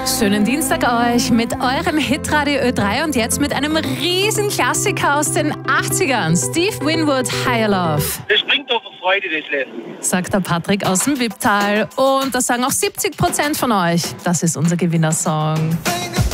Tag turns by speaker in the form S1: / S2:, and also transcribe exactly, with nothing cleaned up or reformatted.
S1: Schönen Dienstag euch mit eurem Hitradio Ö drei und jetzt mit einem riesen Klassiker aus den achtzigern. Steve Winwood, Higher Love.
S2: Das springt doch vor Freude, das Lied.
S1: Sagt der Patrick aus dem Wipptal. Und das sagen auch siebzig Prozent von euch. Das ist unser Gewinnersong.